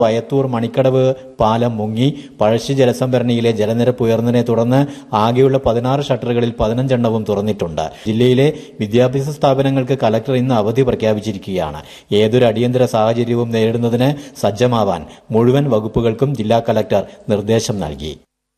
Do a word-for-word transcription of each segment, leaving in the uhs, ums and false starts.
വയത്തൂർ മണിക്കടവ് പാലം മുങ്ങി. പഴശ്ശി ജലസംഭരണിയിലെ ജലനിരപ്പ് ഉയർന്നതിനെ തുടർന്ന് ആകെയുള്ള പതിനാറ് ഷട്ടറുകളിൽ പതിനഞ്ചെണ്ണവും തുറന്നിട്ടുണ്ട്. ജില്ലയിലെ വിദ്യാഭ്യാസ സ്ഥാപനങ്ങൾക്ക് കലക്ടർ ഇന്ന് അവധി പ്രഖ്യാപിച്ചിരിക്കുകയാണ്. ഏതൊരു അടിയന്തര സാഹചര്യവും നേരിടുന്നതിന് സജ്ജമാവാൻ മുഴുവൻ വകുപ്പുകൾക്കും ജില്ലാ കലക്ടർ നിർദ്ദേശം നൽകി.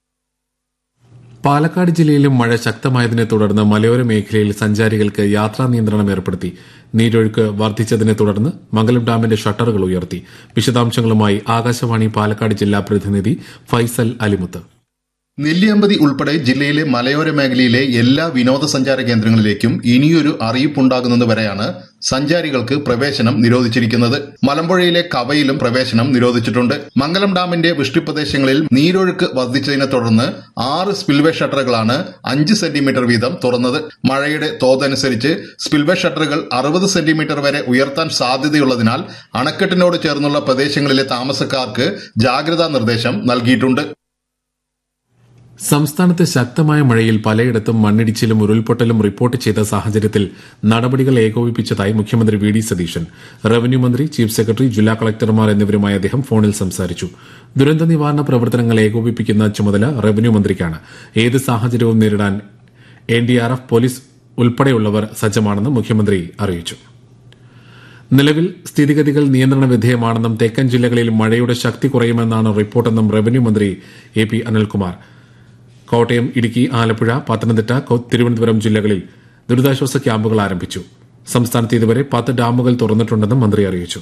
പാലക്കാട് ജില്ലയിലും മഴ ശക്തമായതിനെ തുടർന്ന് മലയോര മേഖലയിൽ സഞ്ചാരികൾക്ക് യാത്രാ നിയന്ത്രണം ഏർപ്പെടുത്തി. നീരൊഴുക്ക് വർദ്ധിച്ചതിനെ തുടർന്ന് മംഗലം ഡാമിന്റെ ഷട്ടറുകൾ ഉയർത്തി. വിശദാംശങ്ങളുമായി ആകാശവാണി പാലക്കാട് ജില്ലാ പ്രതിനിധി ഫൈസൽ അലിമുത്ത്. നെല്ലിയമ്പതി ഉൾപ്പെടെ ജില്ലയിലെ മലയോര മേഖലയിലെ എല്ലാ വിനോദസഞ്ചാര കേന്ദ്രങ്ങളിലേക്കും ഇനിയൊരു അറിയിപ്പുണ്ടാകുന്നതുവരെയാണ് സഞ്ചാരികൾക്ക് പ്രവേശനം നിരോധിച്ചിരിക്കുന്നത്. മലമ്പുഴയിലെ കവയിലും പ്രവേശനം നിരോധിച്ചിട്ടുണ്ട്. മംഗലം ഡാമിന്റെ വൃഷ്ടിപ്രദേശങ്ങളിൽ നീരൊഴുക്ക് വർദ്ധിച്ചതിനെ തുടർന്ന് ആറ് സ്പിൽവേ ഷട്ടറുകളാണ് അഞ്ച് സെന്റിമീറ്റർ വീതം തുറന്നത്. മഴയുടെ തോതനുസരിച്ച് സ്പിൽവേ ഷട്ടറുകൾ അറുപത് സെന്റിമീറ്റർ വരെ ഉയർത്താൻ സാധ്യതയുള്ളതിനാൽ അണക്കെട്ടിനോട് ചേർന്നുള്ള പ്രദേശങ്ങളിലെ താമസക്കാർക്ക് ജാഗ്രതാ നിർദ്ദേശം നൽകിയിട്ടുണ്ട്. സംസ്ഥാനത്ത് ശക്തമായ മഴയിൽ പലയിടത്തും മണ്ണിടിച്ചിലും ഉരുൾപൊട്ടലും റിപ്പോർട്ട് ചെയ്ത സാഹചര്യത്തിൽ നടപടികൾ ഏകോപിപ്പിച്ചതായി മുഖ്യമന്ത്രി വി ഡി സതീശൻ. റവന്യൂ മന്ത്രി, ചീഫ് സെക്രട്ടറി, ജില്ലാ കളക്ടർമാർ എന്നിവരുമായി അദ്ദേഹം ഫോണിൽ സംസാരിച്ചു. ദുരന്ത നിവാരണ പ്രവർത്തനങ്ങൾ ഏകോപിപ്പിക്കുന്ന ചുമതല റവന്യൂ മന്ത്രിക്കാണ്. ഏത് സാഹചര്യവും നേരിടാൻ N D R F, police ഉൾപ്പെടെയുള്ളവർ സജ്ജമാണെന്ന് മുഖ്യമന്ത്രി അറിയിച്ചു. നിലവിൽ സ്ഥിതിഗതികൾ നിയന്ത്രണ വിധേയമാണെന്നും തെക്കൻ ജില്ലകളിൽ മഴയുടെ ശക്തി കുറയുമെന്നാണ് റിപ്പോർട്ടെന്നും റവന്യൂ മന്ത്രി എ പി അനിൽകുമാർ. കോട്ടയം, ഇടുക്കി, ആലപ്പുഴ, പത്തനംതിട്ട, തിരുവനന്തപുരം ജില്ലകളിൽ ദുരിതാശ്വാസ ക്യാമ്പുകൾ ആരംഭിച്ചു. സംസ്ഥാനത്ത് ഇതുവരെ പത്ത് ഡാമുകൾ തുറന്നിട്ടുണ്ടെന്നും മന്ത്രി അറിയിച്ചു.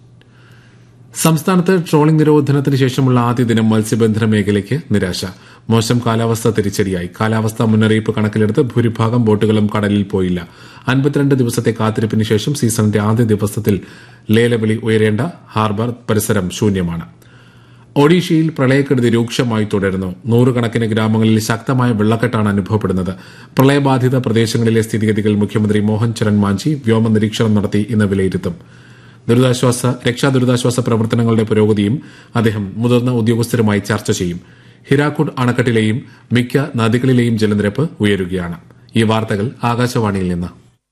സംസ്ഥാനത്ത് ട്രോളിംഗ് നിരോധനത്തിന് ശേഷമുള്ള ആദ്യ ദിനം മത്സ്യബന്ധന മേഖലയ്ക്ക് നിരാശ. മോശം കാലാവസ്ഥ തിരിച്ചടിയായി. കാലാവസ്ഥാ മുന്നറിയിപ്പ് കണക്കിലെടുത്ത് ഭൂരിഭാഗം ബോട്ടുകളും കടലിൽ പോയില്ല. അൻപത്തിരണ്ട് ദിവസത്തെ കാത്തിരിപ്പിന് ശേഷം സീസണിന്റെ ആദ്യ ദിവസത്തിൽ ലേലവിളി ഉയരേണ്ട ഹാർബർ പരിസരം ശൂന്യമാണ്. ഒഡീഷയിൽ പ്രളയക്കെടുതി രൂക്ഷമായി തുടരുന്നു. നൂറുകണക്കിന് ഗ്രാമങ്ങളിൽ ശക്തമായ വെള്ളക്കെട്ടാണ് അനുഭവപ്പെടുന്നത്. പ്രളയബാധിത പ്രദേശങ്ങളിലെ സ്ഥിതിഗതികൾ മുഖ്യമന്ത്രി മോഹൻ ചരൺ മാഞ്ചി വ്യോമ നിരീക്ഷണം നടത്തി ഇന്ന് വിലയിരുത്തും. ദുരിതാശ്വാസ രക്ഷാ ദുരിതാശ്വാസ പ്രവർത്തനങ്ങളുടെ പുരോഗതിയും അദ്ദേഹം മുതിർന്ന ഉദ്യോഗസ്ഥരുമായി ചർച്ച ചെയ്യും. ഹിരാക്കുഡ് അണക്കെട്ടിലെയും മിക്ക നദികളിലെയും ജലനിരപ്പ് ഉയരുകയാണ്. ഈ വാർത്തകൾ ആകാശവാണിയിൽ നിന്ന്.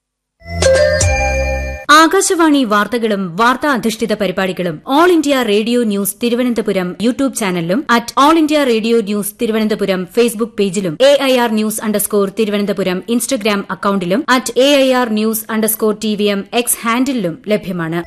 ആകാശവാണി വാർത്തകളും വാർത്താ അധിഷ്ഠിത പരിപാടികളും all India radio news Thiruvananthapuram YouTube ചാനലിലും at all India radio news Thiruvananthapuram Facebook പേജിലും A I R news underscore Thiruvananthapuram Instagram അക്കൌണ്ടിലും at A I R news underscore T V M X ഹാൻഡിലും ലഭ്യമാണ്.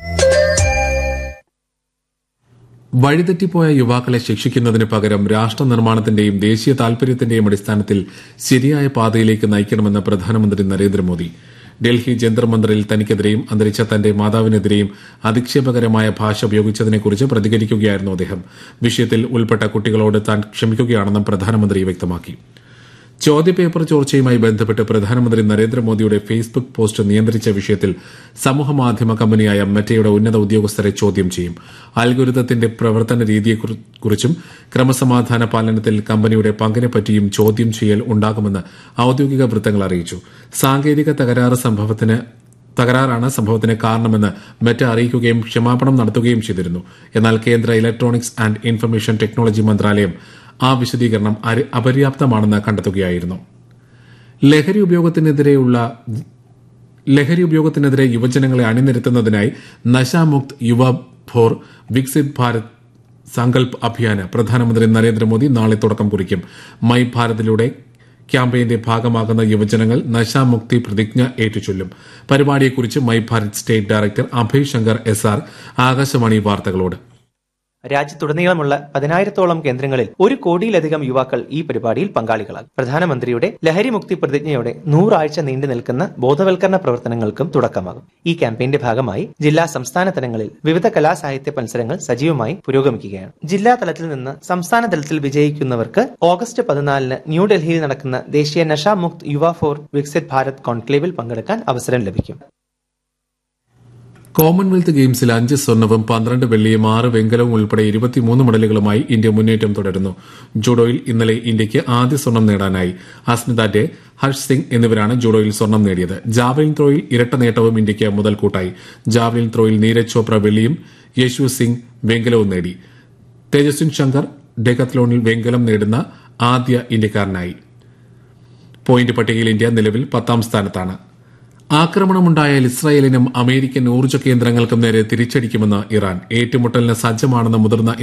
വഴിതെറ്റിപ്പോയ യുവാക്കളെ ശിക്ഷിക്കുന്നതിന് പകരം രാഷ്ട്ര നിർമ്മാണത്തിന്റെയും ദേശീയ താൽപര്യത്തിന്റെയും അടിസ്ഥാനത്തിൽ ശരിയായ പാതയിലേക്ക് നയിക്കണമെന്ന് പ്രധാനമന്ത്രി നരേന്ദ്രമോദി. ഡൽഹി ജന്തർ മന്ദറിൽ തനിക്കെതിരെയും അന്തരിച്ച തന്റെ മാതാവിനെതിരെയും അധിക്ഷേപകരമായ ഭാഷ ഉപയോഗിച്ചതിനെക്കുറിച്ച് പ്രതികരിക്കുകയായിരുന്നു അദ്ദേഹം. വിഷയത്തിൽ ഉൾപ്പെട്ട കുട്ടികളോട് താൻ ക്ഷമിക്കുകയാണെന്നും പ്രധാനമന്ത്രി വ്യക്തമാക്കി. ചോദ്യപേപ്പർ ചോർച്ചയുമായി ബന്ധപ്പെട്ട് പ്രധാനമന്ത്രി നരേന്ദ്രമോദിയുടെ ഫേസ്ബുക്ക് പോസ്റ്റ് നിയന്ത്രിച്ച വിഷയത്തിൽ സമൂഹമാധ്യമ കമ്പനിയായ മെറ്റയുടെ ഉന്നത ഉദ്യോഗസ്ഥരെ ചോദ്യം ചെയ്യും. അൽഗോരിതത്തിന്റെ പ്രവർത്തന രീതിയെക്കുറിച്ചും ക്രമസമാധാന പാലനത്തിൽ കമ്പനിയുടെ പങ്കിനെപ്പറ്റിയും ചോദ്യം ചെയ്യൽ ഉണ്ടാകുമെന്ന് ഔദ്യോഗിക വൃത്തങ്ങൾ അറിയിച്ചു. സാങ്കേതിക തകരാറ് സംഭവത്തിന് തകരാറാണ് സംഭവത്തിന് കാരണമെന്ന് മെറ്റ അറിയിക്കുകയും ക്ഷമാപണം നടത്തുകയും ചെയ്തിരുന്നു. എന്നാൽ കേന്ദ്ര ഇലക്ട്രോണിക്സ് ആൻഡ് ഇൻഫർമേഷൻ ടെക്നോളജി മന്ത്രാലയം ആ വിശദീകരണം അപര്യാപ്തമാണെന്ന് കണ്ടെത്തുകയായിരുന്നു. ലഹരി ഉപയോഗത്തിനെതിരെയുള്ള ലഹരി ഉപയോഗത്തിനെതിരെ യുവജനങ്ങളെ അണിനിരത്തുന്നതിനായി നശാമുക്ത് യുവ ഫോർ വികസിത് ഭാരത് സങ്കൽപ് അഭിയാന് പ്രധാനമന്ത്രി നരേന്ദ്രമോദി നാളെ തുടക്കം കുറിക്കും. മൈ ഭാരതിലൂടെ ക്യാമ്പയിന്റെ ഭാഗമാകുന്ന യുവജനങ്ങൾ നശാമുക്തി പ്രതിജ്ഞ ഏറ്റുചൊല്ലും. പരിപാടിയെക്കുറിച്ച് my Bharat state director Abhay Shankar S R Akashvani വാർത്തകളോട്. രാജ്യത്തുടനീളമുള്ള പതിനായിരത്തോളം കേന്ദ്രങ്ങളിൽ ഒരു കോടിയിലധികം യുവാക്കൾ ഈ പരിപാടിയിൽ പങ്കാളികളാകും. പ്രധാനമന്ത്രിയുടെ ലഹരിമുക്തി പ്രതിജ്ഞയോടെ നൂറാഴ്ച നീണ്ടു നിൽക്കുന്ന ബോധവൽക്കരണ പ്രവർത്തനങ്ങൾക്കും തുടക്കമാകും. ഈ ക്യാമ്പയിന്റെ ഭാഗമായി ജില്ലാ സംസ്ഥാന തലങ്ങളിൽ വിവിധ കലാസാഹിത്യ മത്സരങ്ങൾ സജീവമായി പുരോഗമിക്കുകയാണ്. ജില്ലാ തലത്തിൽ നിന്ന് സംസ്ഥാന തലത്തിൽ വിജയിക്കുന്നവർക്ക് ഓഗസ്റ്റ് പതിനാലിന് ന്യൂഡൽഹിയിൽ നടക്കുന്ന ദേശീയ നശാമുക്ത് യുവ ഫോർ വികസിത് ഭാരത് കോൺക്ലേവിൽ പങ്കെടുക്കാൻ അവസരം ലഭിക്കും. കോമൺവെൽത്ത് ഗെയിംസിൽ അഞ്ച് സ്വർണവും പന്ത്രണ്ട് വെള്ളിയും ആറ് വെങ്കലവും ഉൾപ്പെടെ ഇരുപത്തിമൂന്ന് മെഡലുകളുമായി ഇന്ത്യ മുന്നേറ്റം തുടരുന്നു. ജൂഡോയിൽ ഇന്നലെ ഇന്ത്യയ്ക്ക് ആദ്യ സ്വർണം നേടാനായി. അസ്മിത ഡേ, ഹർഷ് സിംഗ് എന്നിവരാണ് ജൂഡോയിൽ സ്വർണം നേടിയത്. ജാവലിൻ ത്രോയിൽ ഇരട്ട നേട്ടവും ഇന്ത്യയ്ക്ക് മുതൽക്കൂട്ടായി. ജാവലിൻ ത്രോയിൽ നീരജ് ചോപ്ര വെള്ളിയും യേശു സിംഗ് വെങ്കലവും നേടി. തേജസ്വിൻ ശങ്കർ ഡെക്കത്ലോണിൽ വെങ്കലം നേടുന്ന ആദ്യ ഇന്ത്യക്കാരനായി. പോയിന്റ് പട്ടികയിൽ ഇന്ത്യ നിലവിൽ പത്താം സ്ഥാനത്താണ്. ആക്രമണമുണ്ടായാൽ ഇസ്രായേലിനും അമേരിക്കൻ ഊർജ്ജ കേന്ദ്രങ്ങൾക്കും നേരെ തിരിച്ചടിക്കുമെന്ന് ഇറാൻ. ഏറ്റുമുട്ടലിന് സജ്ജമാണെന്ന് മുതിർന്ന